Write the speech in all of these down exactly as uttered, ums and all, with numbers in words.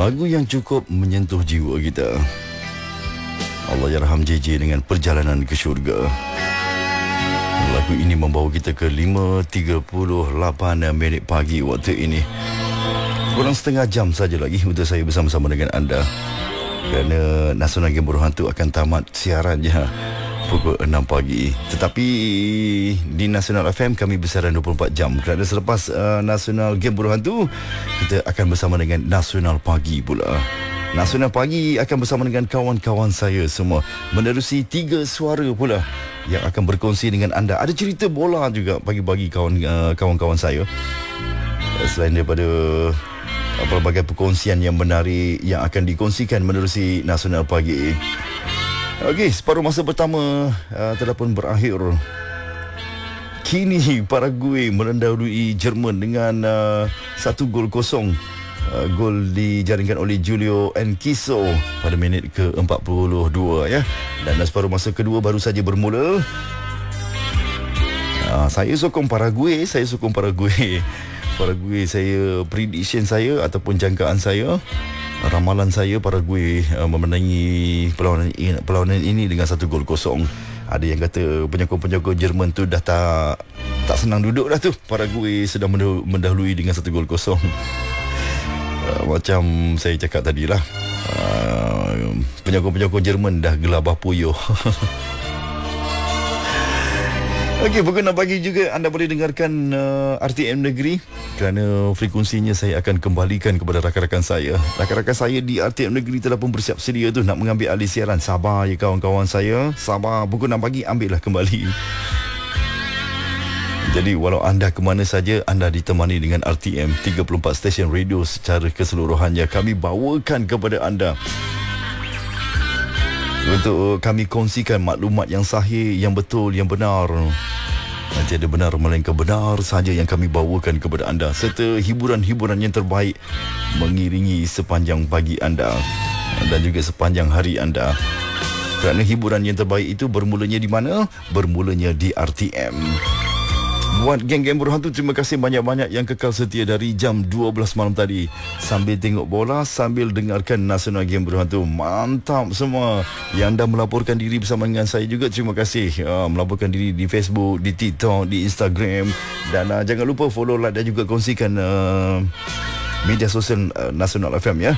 Lagu yang cukup menyentuh jiwa kita. Allahyarham J J dengan Perjalanan ke Syurga. Lagu ini membawa kita ke lima tiga puluh lapan minit pagi waktu ini. Kurang setengah jam saja lagi untuk saya bersama-sama dengan anda, kerana Nasional Game Berhantu akan tamat siarannya pukul enam pagi. Tetapi di Nasional F M kami bersiaran dua puluh empat jam, kerana selepas uh, Nasional Game Berhantu kita akan bersama dengan Nasional Pagi pula. Nasional Pagi akan bersama dengan kawan-kawan saya semua, menerusi tiga suara pula yang akan berkongsi dengan anda. Ada cerita bola juga bagi-bagi kawan, uh, kawan-kawan saya. uh, Selain daripada uh, pelbagai perkongsian yang menarik yang akan dikongsikan menerusi Nasional Pagi. Okey, separuh masa pertama uh, telah pun berakhir. Kini Paraguay mendahului Jerman dengan uh, satu gol kosong. Uh, gol dijaringkan oleh Julio Enciso pada minit ke empat puluh dua ya. Dan separuh masa kedua baru saja bermula. Uh, saya sokong Paraguay, saya sokong Paraguay. Paraguay saya, prediction saya ataupun jangkaan saya, ramalan saya, Paraguay uh, memenangi perlawanan ini, perlawanan ini dengan satu gol kosong. Ada yang kata penyokong-penyokong Jerman tu dah tak tak senang duduk dah tu. Paraguay sedang mendahului dengan satu gol kosong. Uh, macam saya cakap tadilah, uh, penyokong-penyokong Jerman dah gelabah puyuh. Okey, pukul enam pagi juga anda boleh dengarkan uh, R T M Negeri, kerana frekuensinya saya akan kembalikan kepada rakan-rakan saya. Rakan-rakan saya di R T M Negeri telah pun bersiap sedia tu nak mengambil alih siaran. Sabar ya kawan-kawan saya, sabar. Pukul enam pagi ambillah kembali. Jadi walau anda ke mana saja, anda ditemani dengan R T M, tiga puluh empat stesen radio secara keseluruhannya. Kami bawakan kepada anda untuk kami kongsikan maklumat yang sahih, yang betul, yang benar. Nanti ada benar melainkan benar sahaja yang kami bawakan kepada anda, serta hiburan-hiburan yang terbaik mengiringi sepanjang pagi anda dan juga sepanjang hari anda. Kerana hiburan yang terbaik itu bermulanya di mana? Bermulanya di R T M. Buat geng-geng berhantu, terima kasih banyak-banyak yang kekal setia dari jam dua belas malam tadi, sambil tengok bola, sambil dengarkan Nasional Game Berhantu. Mantap semua. Yang dah melaporkan diri bersama dengan saya juga, terima kasih. uh, Melaporkan diri di Facebook, di TikTok, di Instagram. Dan uh, jangan lupa follow, like dan juga kongsikan uh, media sosial uh, Nasional F M ya.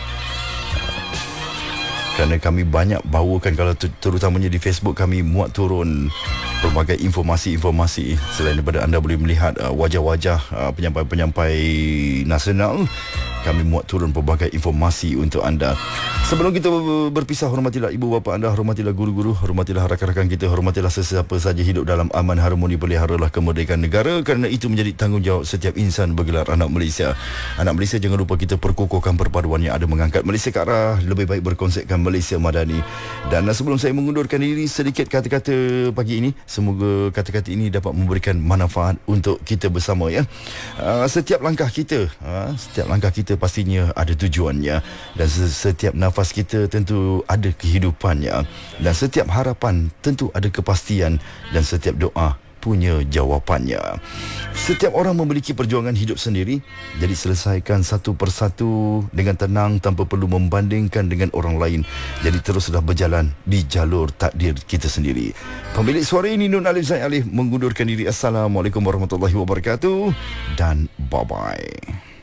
Kerana kami banyak bawakan, kalau terutamanya di Facebook, kami muat turun pelbagai informasi-informasi. Selain daripada anda boleh melihat uh, wajah-wajah uh, penyampai-penyampai nasional, kami muat turun pelbagai informasi untuk anda. Sebelum kita berpisah, hormatilah ibu bapa anda, hormatilah guru-guru, hormatilah rakan-rakan kita, hormatilah sesiapa saja hidup dalam aman, harmoni, peliharalah kemerdekaan negara, kerana itu menjadi tanggungjawab setiap insan bergelar anak Malaysia. Anak Malaysia, jangan lupa kita perkukuhkan perpaduan yang ada, mengangkat Malaysia ke arah lebih baik, berkonsepkan Malaysia Madani. Dan sebelum saya mengundurkan diri, sedikit kata-kata pagi ini. Semoga kata-kata ini dapat memberikan manfaat untuk kita bersama ya. Uh, setiap langkah kita, uh, setiap langkah kita pastinya ada tujuannya, dan setiap nafas kita tentu ada kehidupannya, dan setiap harapan tentu ada kepastian, dan setiap doa punya jawapannya. Setiap orang memiliki perjuangan hidup sendiri, jadi selesaikan satu persatu dengan tenang tanpa perlu membandingkan dengan orang lain. Jadi teruslah berjalan di jalur takdir kita sendiri. Pemilik suara ini Nun Alif Zaid Alif mengundurkan diri. Assalamualaikum warahmatullahi wabarakatuh dan bye-bye.